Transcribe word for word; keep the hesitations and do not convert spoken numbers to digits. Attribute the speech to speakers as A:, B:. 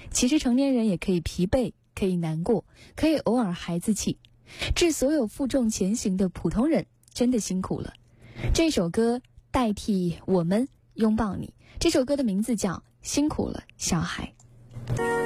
A: 其实成年人也可以疲惫，可以难过，可以偶尔孩子气。致所有负重前行的普通人，真的辛苦了。这首歌代替我们拥抱你。这首歌的名字叫《辛苦了，小孩》。